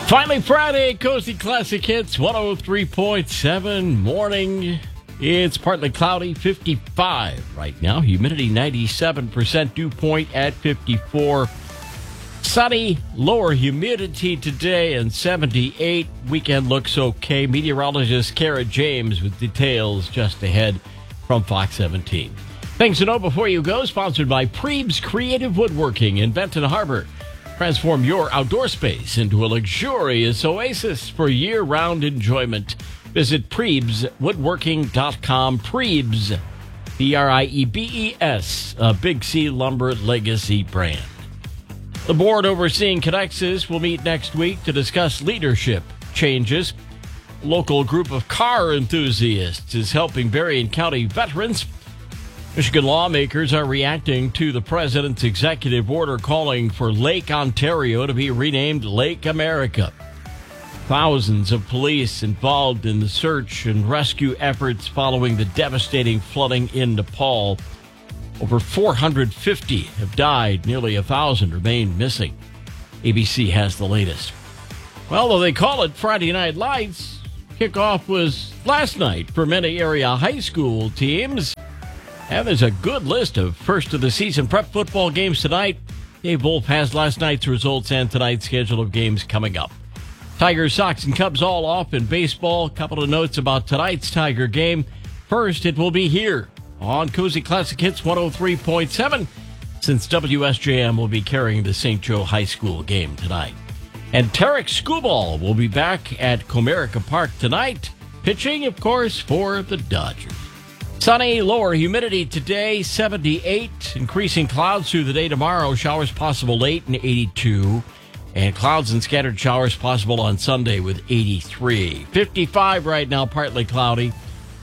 Finally Friday, Cozy Classic Hits, 103.7 morning. It's partly cloudy, 55 right now. Humidity 97%, dew point at 54. Sunny, lower humidity today and 78. Weekend looks okay. Meteorologist Kara James with details just ahead from Fox 17. Things to know before you go, sponsored by Prebes Creative Woodworking in Benton Harbor. Transform your outdoor space into a luxurious oasis for year-round enjoyment. Visit PrebesWoodworking.com. Prebes, P-R-I-E-B-E-S, a Big C Lumber legacy brand. The board overseeing Connexus will meet next week to discuss leadership changes. A local group of car enthusiasts is helping Berrien County veterans. Michigan lawmakers are reacting to the president's executive order calling for Lake Ontario to be renamed Lake America. Thousands of police involved in the search and rescue efforts following the devastating flooding in Nepal. Over 450 have died. Nearly 1,000 remain missing. ABC has the latest. Well, though they call it Friday Night Lights, kickoff was last night for many area high school teams. And there's a good list of first-of-the-season prep football games tonight. Dave Wolf has last night's results and tonight's schedule of games coming up. Tigers, Sox, and Cubs all off in baseball. Couple of notes about tonight's Tiger game. First, it will be here on Cozy Classic Hits 103.7, since WSJM will be carrying the St. Joe High School game tonight. And Tarek Skubal will be back at Comerica Park tonight, pitching, of course, for the Dodgers. Sunny, lower humidity today, 78. Increasing clouds through the day tomorrow. Showers possible late and 82. And clouds and scattered showers possible on Sunday with 83. 55 right now, partly cloudy.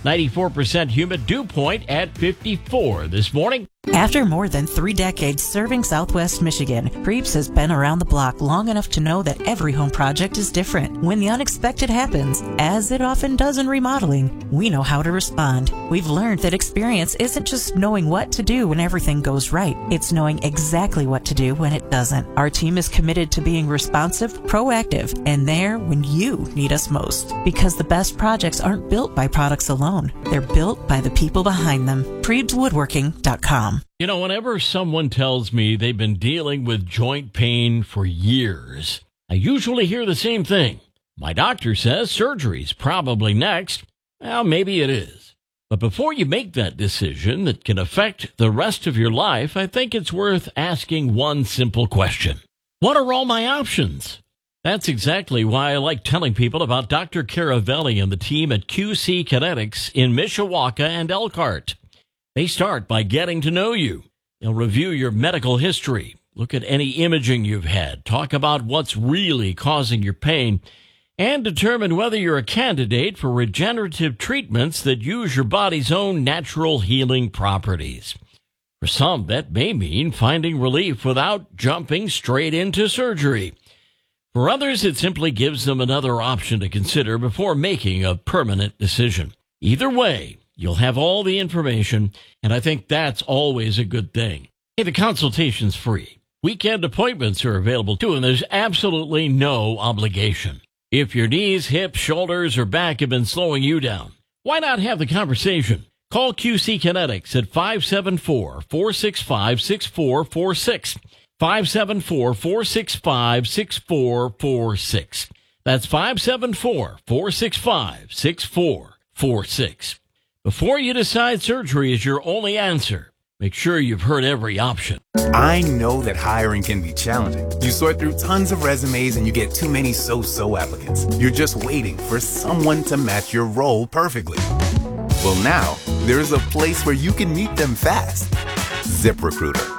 94% humid, dew point at 54 this morning. After more than 3 decades serving Southwest Michigan, Prebes has been around the block long enough to know that every home project is different. When the unexpected happens, as it often does in remodeling, we know how to respond. We've learned that experience isn't just knowing what to do when everything goes right. It's knowing exactly what to do when it doesn't. Our team is committed to being responsive, proactive, and there when you need us most. Because the best projects aren't built by products alone. They're built by the people behind them. PrebesWoodworking.com. You know, whenever someone tells me they've been dealing with joint pain for years, I usually hear the same thing. My doctor says surgery's probably next. Well, maybe it is. But before you make that decision that can affect the rest of your life, I think it's worth asking one simple question. What are all my options? That's exactly why I like telling people about Dr. Caravelli and the team at QC Kinetics in Mishawaka and Elkhart. They start by getting to know you. They'll review your medical history, look at any imaging you've had, talk about what's really causing your pain, and determine whether you're a candidate for regenerative treatments that use your body's own natural healing properties. For some, that may mean finding relief without jumping straight into surgery. For others, it simply gives them another option to consider before making a permanent decision. Either way, you'll have all the information, and I think that's always a good thing. Hey, the consultation's free. Weekend appointments are available too, and there's absolutely no obligation. If your knees, hips, shoulders, or back have been slowing you down, why not have the conversation? Call QC Kinetics at 574-465-6446. 574-465-6446. That's 574-465-6446. Before you decide surgery is your only answer, make sure you've heard every option. I know that hiring can be challenging. You sort through tons of resumes and you get too many so-so applicants. You're just waiting for someone to match your role perfectly. Well, now, there's a place where you can meet them fast. ZipRecruiter.